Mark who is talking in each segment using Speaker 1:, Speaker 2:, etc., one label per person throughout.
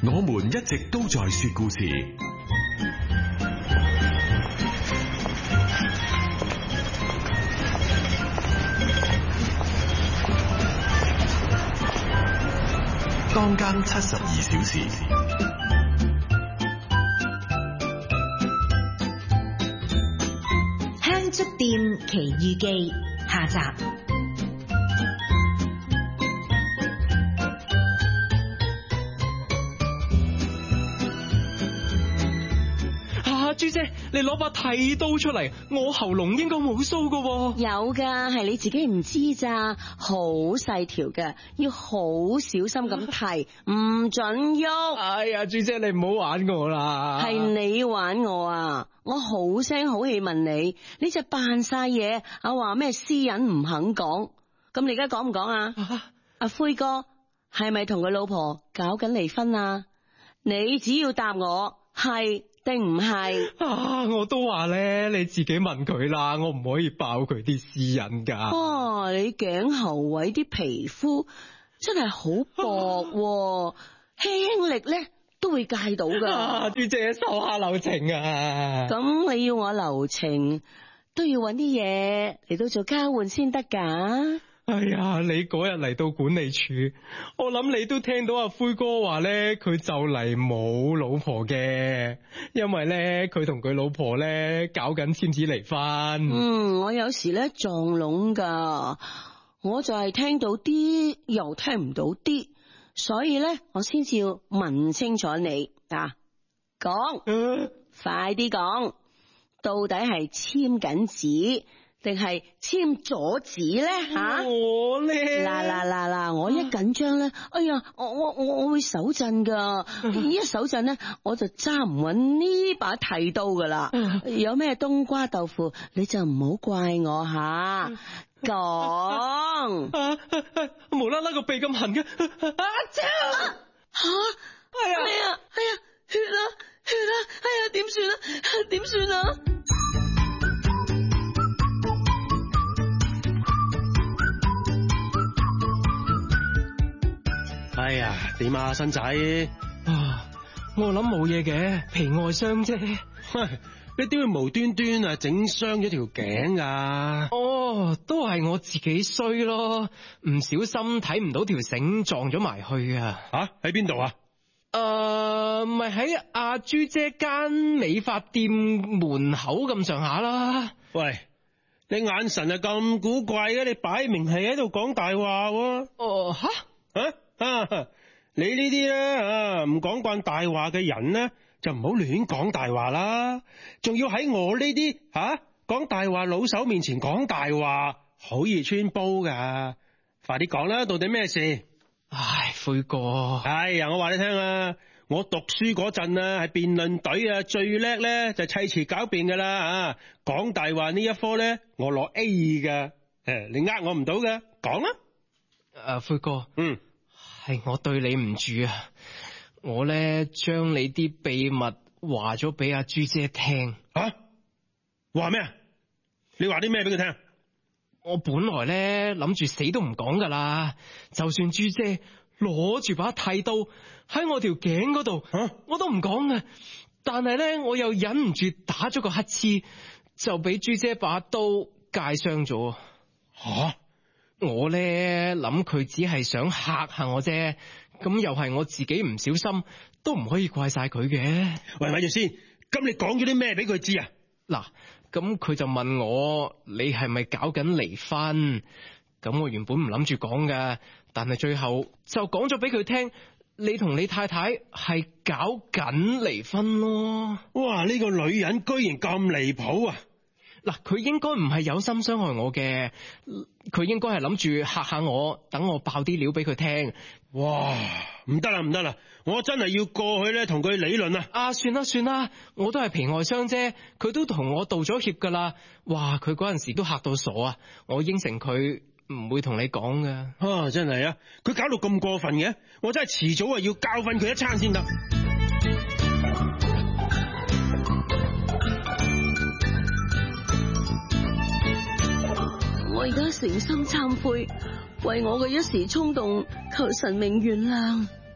Speaker 1: 我們一直都在說故事。當更72小時。
Speaker 2: 香燭店奇遇記下集。
Speaker 3: 朱姐，你攞把剃刀出嚟，我喉嚨應該冇鬚噶。
Speaker 4: 有噶，係你自己唔知咋，好細條嘅，要好小心咁剃，唔准喐。
Speaker 3: 哎呀，朱姐你唔好玩我啦。
Speaker 4: 係你玩我啊！我好聲好氣問你，你就扮晒嘢，話咩私隱唔肯講。咁你而家講唔講啊？阿灰哥係咪同佢老婆搞緊離婚啊？你只要答我係定唔係？
Speaker 3: 我都話咧，你自己問佢啦，我唔可以爆佢啲私隱噶。
Speaker 4: 你頸喉位啲皮膚真係好薄，輕力咧都會戒到噶。
Speaker 3: 朱姐手下留情啊！
Speaker 4: 咁你要我留情，都要搵啲嘢嚟到做交換先得噶。
Speaker 3: 哎呀，你嗰日嚟到管理處，我諗你都聽到阿灰哥話咧，佢就嚟冇老婆嘅，因為咧佢同佢老婆咧搞緊簽紙離婚。
Speaker 4: 我有時咧撞聾噶，我就係聽到啲又聽唔到啲，所以咧我先至要問清楚你啊，講，快啲講，到底係簽緊紙定係簽咗紙咧吓？
Speaker 3: 我咧
Speaker 4: 嗱，我一緊張咧，哎呀，我會手震噶，一手震咧，我就揸唔穩呢把剃刀噶啦。有咩冬瓜豆腐，你就唔好怪我吓。講，
Speaker 3: 無啦啦個鼻咁痕嘅，
Speaker 4: 吓，哎呀，血啦，哎呀，點算啊？
Speaker 5: 哎呀，點啊，新仔？
Speaker 3: 我諗冇嘢嘅，皮外傷啫。
Speaker 5: 你點會無端端啊整傷咗條頸啊？
Speaker 3: 都係我自己衰咯，唔小心睇唔到條繩撞咗埋去啊！
Speaker 5: 喺邊度啊？
Speaker 3: 咪喺阿朱姐間美髮店門口咁上下啦。
Speaker 5: 喂，你眼神啊咁古怪嘅，你擺明係喺度講大話喎。你呢啲咧唔講慣大話嘅人咧，就唔好亂講大話啦。仲要喺我呢啲講大話老手面前講大話，好易穿煲噶。快啲講啦，到底咩事？
Speaker 3: 唉，灰哥，
Speaker 5: 哎呀，我話你聽啊，我讀書嗰陣啊，係辯論隊啊，最叻咧就砌詞狡辯噶啦。講大話呢一科咧，我攞 A 噶。你我唔到噶，講啦。
Speaker 3: 灰哥，係我對你唔住啊！我咧將你啲秘密話咗俾阿朱姐聽。
Speaker 5: 話咩啊？你話啲咩俾佢聽？
Speaker 3: 我本來咧諗住死都唔講噶啦，就算朱姐攞住把剃刀喺我條頸嗰度，我都唔講嘅。但係咧，我又忍唔住打咗個乞嗤，就俾朱姐把刀界傷咗。我咧諗佢只係想嚇下我啫，咁又係我自己唔小心，都唔可以怪晒佢嘅。
Speaker 5: 喂，咪住先，咁你講咗啲咩俾佢知啊？
Speaker 3: 嗱，咁佢就問我你係咪搞緊離婚？咁我原本唔諗住講㗎，但係最後就講咗俾佢聽，你同你太太係搞緊離婚咯。
Speaker 5: 哇！呢個女人居然咁離譜啊！
Speaker 3: 嗱，佢應該唔係有心傷害我嘅，佢應該係諗住嚇下我，等我爆啲料俾佢聽。
Speaker 5: 哇，唔得啦，我真係要過去咧同佢理論啊！
Speaker 3: 算啦，我都係皮外傷啫，佢都同我道咗歉噶啦。哇，佢嗰陣時都嚇到傻啊！我應承佢唔會同你講噶。
Speaker 5: 真係啊，佢搞到咁過分嘅，我真係遲早要教訓佢一餐先得。
Speaker 4: 我而家誠心懺悔，為我嘅一時衝動求神明原諒。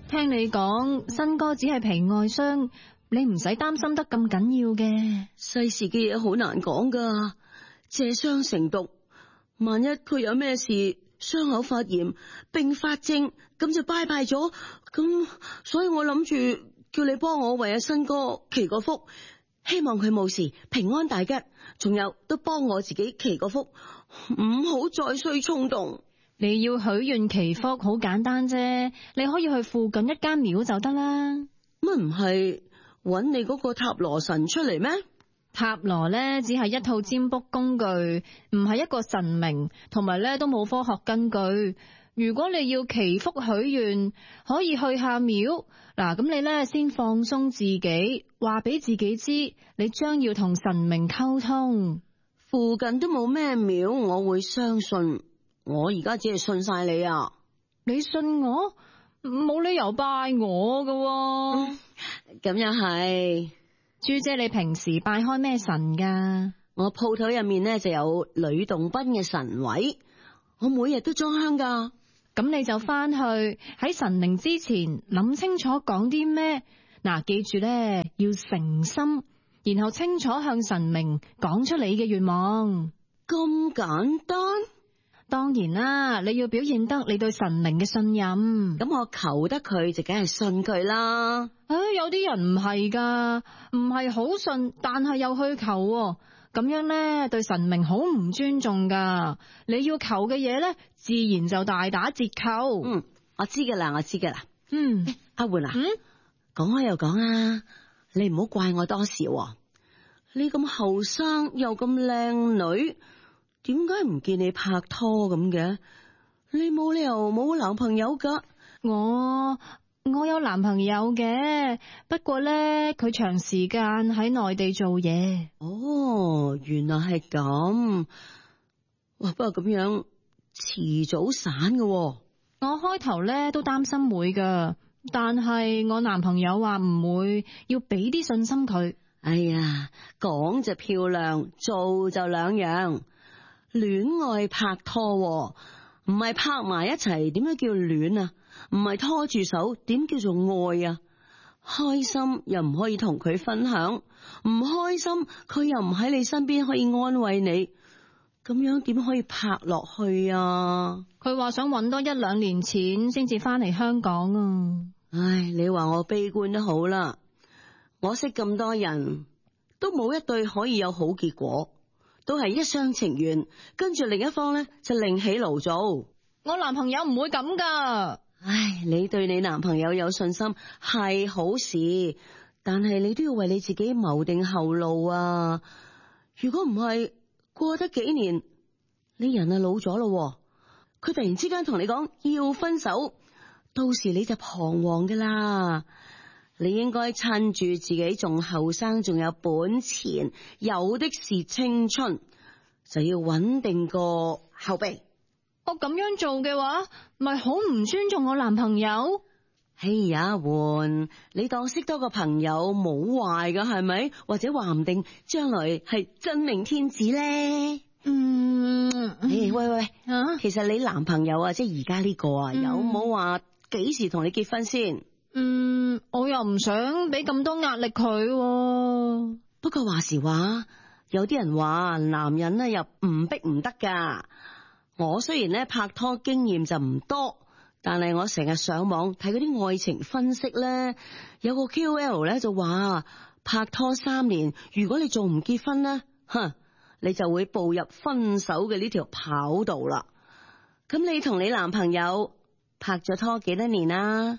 Speaker 6: 聽你講，新哥只係皮外傷，你唔使擔心得咁緊要嘅。
Speaker 4: 世事嘅嘢好難講噶，借傷成毒，萬一佢有咩事，傷口發炎併發症，咁就拜拜咗。咁所以我諗住叫你幫我為阿新哥祈個福，希望佢冇事，平安大吉。仲有都幫我自己祈個福，唔好再需衝動。
Speaker 6: 你要許願祈福好簡單啫，你可以去附近一間廟就得啦。
Speaker 4: 乜唔係揾你嗰個塔羅神出嚟咩？
Speaker 6: 塔羅咧只係一套占卜工具，唔係一個神明，同埋咧都冇科學根據。如果你要祈福許願，可以去下廟。嗱，咁你咧先放鬆自己，話俾自己知，你將要同神明溝通。
Speaker 4: 附近都冇咩廟，我會相信。我而家只係信晒你啊！
Speaker 6: 你信我？冇理由拜我㗎。
Speaker 4: 咁又係。
Speaker 6: 朱姐，你平時拜開咩神噶？
Speaker 4: 我鋪頭入面咧就有呂洞賓嘅神位，我每日都裝香噶。
Speaker 6: 咁你就翻去喺神靈之前諗清楚講啲咩。嗱，記住咧要誠心，然後清楚向神明講出你嘅願望。
Speaker 4: 咁簡單？
Speaker 6: 當然啦，你要表現得你對神明嘅信任。
Speaker 4: 咁我求得佢就梗係信佢啦。
Speaker 6: 有啲人唔係噶，唔係好信，但係又去求，咁樣咧對神明好唔尊重噶。你要求嘅嘢咧，自然就大打折扣。
Speaker 4: 我知噶啦，我知噶啦。阿媛啊，講開又講啊，你唔好怪我多事。你咁後生又咁靚女，點解唔見你拍拖咁嘅？你冇理由冇男朋友噶。
Speaker 6: 我有男朋友嘅，不過咧佢長時間喺內地做嘢。
Speaker 4: 哦，原來係咁。哇，不過咁樣遲早散噶。我
Speaker 6: 開頭咧都擔心會噶，但係我男朋友話唔會，要俾啲信心佢。
Speaker 4: 哎呀，講就漂亮，做就兩樣。戀愛拍拖，唔係拍埋一齊，點樣叫戀啊？唔係拖住手，點叫做愛啊？開心又唔可以同佢分享，唔開心佢又唔喺你身邊可以安慰你，咁樣點可以拍落去啊？
Speaker 6: 佢話想搵多1-2年錢先至翻嚟香港啊！
Speaker 4: 唉，你話我悲觀都好啦，我識咁多人都冇一對可以有好結果，都係一廂情願，跟住另一方咧就另起爐灶。
Speaker 6: 我男朋友唔會咁噶。
Speaker 4: 唉，你對你男朋友有信心係好事，但係你都要為你自己謀定後路啊！如果唔係，過得幾年，你人啊老咗咯，佢突然之間同你講要分手，到時你就彷徨噶啦。你應該趁住自己仲後生，仲有本錢，有的是青春，就要穩定個後備。
Speaker 6: 我咁樣做嘅話，咪好唔尊重我男朋友？
Speaker 4: 哎呀，媛，你當識多個朋友冇壞噶係咪？或者話唔定將來係真命天子咧。喂，其實你男朋友啊，即係而家呢個啊，有冇話幾時同你結婚先？
Speaker 6: 我又唔想俾咁多壓力佢。
Speaker 4: 不過話時話，有啲人話男人咧又唔逼唔得噶。我雖然咧拍拖經驗就唔多，但係我成日上網睇嗰啲愛情分析咧，有個 KOL 咧就話拍拖3年，如果你仲唔結婚咧，你就會步入分手嘅呢條跑道啦。咁你同你男朋友拍咗拖幾多年啊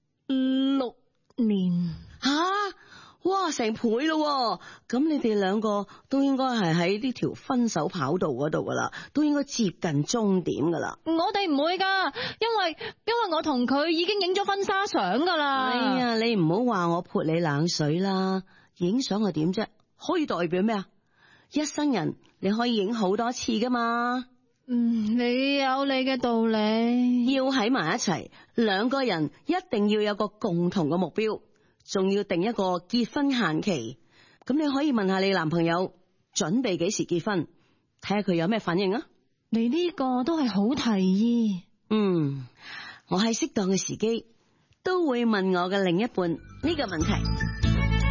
Speaker 4: ？6
Speaker 6: 年。
Speaker 4: 哇，成倍咯！咁你哋兩個都應該係喺呢條分手跑道嗰度噶啦，都應該接近終點噶啦。
Speaker 6: 我哋唔會噶，因為我同佢已經影咗婚紗相噶啦。
Speaker 4: 哎呀，你唔好話我潑你冷水啦，影相係點啫？可以代表咩啊？一生人你可以影好多次噶嘛。
Speaker 6: 你有你嘅道理。
Speaker 4: 要喺埋一齊，兩個人一定要有個共同嘅目標。仲要定一個結婚限期，咁你可以問下你男朋友準備幾時結婚，睇下佢有咩反應啊？
Speaker 6: 你呢個都係好提議。
Speaker 4: 我喺適當嘅時機都會問我嘅另一半呢個問題。